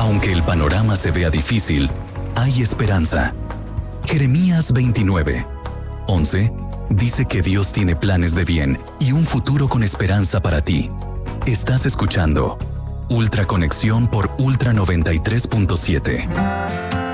Aunque el panorama se vea difícil, hay esperanza. Jeremías 29:11 dice que Dios tiene planes de bien y un futuro con esperanza para ti. Estás escuchando Ultra Conexión por Ultra 93.7.